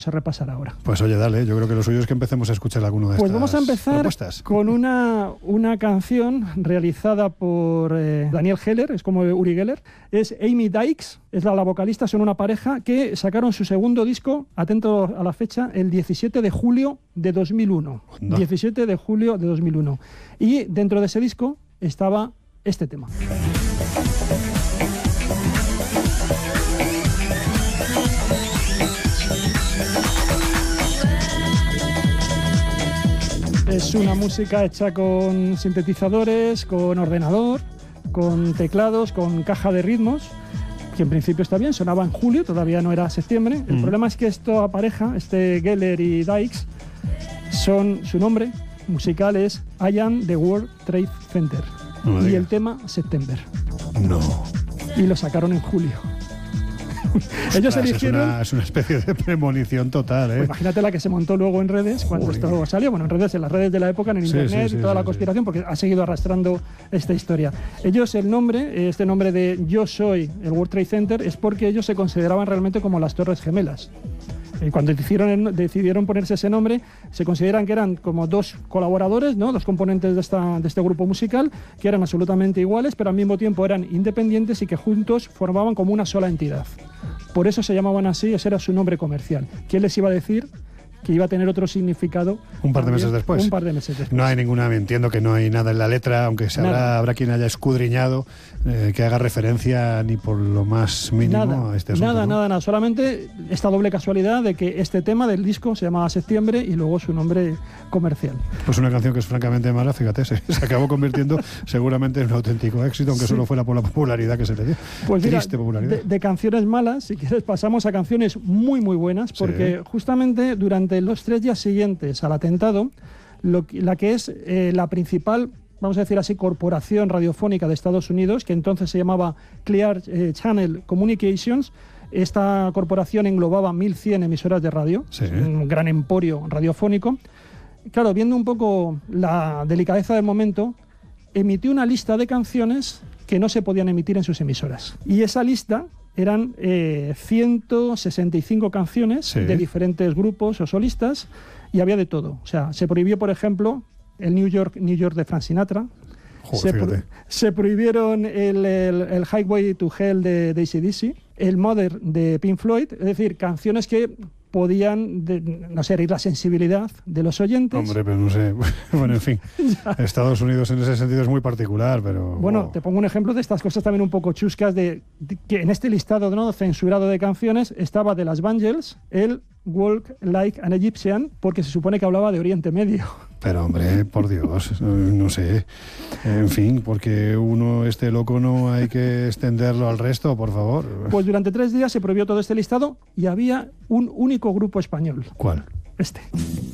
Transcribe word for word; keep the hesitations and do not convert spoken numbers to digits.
a repasar ahora. Pues oye, dale, yo creo que lo suyo es que empecemos a escuchar alguno de pues estas vamos a empezar propuestas. con una, una canción realizada por eh, Daniel Geller, es como Uri Geller, es Amy Dykes, es la, la vocalista, son una pareja que sacaron su segundo disco, atento a la fecha, el diecisiete de julio de dos mil uno. No. diecisiete de julio de dos mil uno. Y dentro de ese disco estaba este tema. Es una música hecha con sintetizadores, con ordenador, con teclados, con caja de ritmos, que en principio está bien, sonaba en julio, todavía no era septiembre. El mm. problema es que esta pareja, este Geller y Dykes, son, su nombre musical es I Am the World Trade Center. No y digas. El tema September. No. Y lo sacaron en julio. Ellos Ostras, eligieron... Es una, es una especie de premonición total, ¿eh? Pues imagínate la que se montó luego en redes cuando Uy. esto salió. Bueno, en redes, en las redes de la época, en el sí, internet sí, sí, y toda sí, la conspiración, sí. porque ha seguido arrastrando esta historia. Ellos, el nombre, este nombre de Yo Soy el World Trade Center, es porque ellos se consideraban realmente como las Torres Gemelas. Y cuando decidieron, decidieron ponerse ese nombre, se consideran que eran como dos colaboradores, ¿no? Dos componentes de, esta, de este grupo musical, que eran absolutamente iguales, pero al mismo tiempo eran independientes y que juntos formaban como una sola entidad. Por eso se llamaban así, ese era su nombre comercial. ¿Quién les iba a decir que iba a tener otro significado? Un par de también, meses después. Un par de meses después. No hay ninguna, entiendo que no hay nada en la letra, aunque se habrá, habrá quien haya escudriñado eh, que haga referencia ni por lo más mínimo nada, a este asunto. Nada, ¿no? nada, nada. Solamente esta doble casualidad de que este tema del disco se llamaba Septiembre y luego su nombre comercial. Pues una canción que es francamente mala, fíjate, se, se acabó convirtiendo seguramente en un auténtico éxito, aunque sí. solo fuera por la popularidad que se le dio. Pues mira, triste popularidad. De, de canciones malas, si quieres, pasamos a canciones muy, muy buenas, porque sí. justamente durante los tres días siguientes al atentado, lo, la que es eh, la principal, vamos a decir así, corporación radiofónica de Estados Unidos, que entonces se llamaba Clear eh, Channel Communications. Esta corporación englobaba mil cien emisoras de radio, sí. un gran emporio radiofónico. Claro, viendo un poco la delicadeza del momento, emitió una lista de canciones que no se podían emitir en sus emisoras. Y esa lista eran eh, ciento sesenta y cinco canciones sí. de diferentes grupos o solistas, y había de todo. O sea, se prohibió, por ejemplo, el New York, New York de Frank Sinatra. Joder, se, pro, se prohibieron el, el, el Highway to Hell de, de A C D C, el Mother de Pink Floyd, es decir, canciones que podían, de, no sé, herir la sensibilidad de los oyentes. Hombre, pero no sé. Bueno, en fin. Estados Unidos en ese sentido es muy particular, pero... Bueno, oh. te pongo un ejemplo de estas cosas también un poco chuscas, de, de que en este listado, ¿no?, censurado de canciones estaba de las Bangles el Walk Like an Egyptian, porque se supone que hablaba de Oriente Medio. Pero hombre, por Dios, no sé. En fin, porque uno esté loco no hay que extenderlo al resto, por favor. Pues durante tres días se prohibió todo este listado y había un único grupo español. ¿Cuál? Este.